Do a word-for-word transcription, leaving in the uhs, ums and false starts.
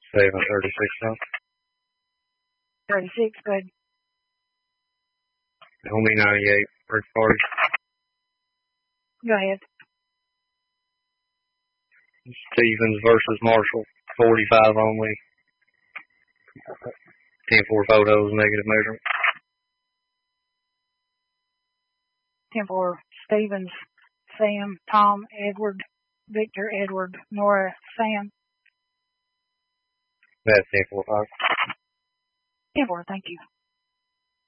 Seven thirty-six now. thirty-six, good. Homie ninety-eight, first party. Go ahead. Stevens versus Marshall, forty-five only. ten four photos, negative measurement. ten four, Stevens, Sam, Tom, Edward, Victor, Edward, Nora, Sam. That's ten four five. ten four, thank you.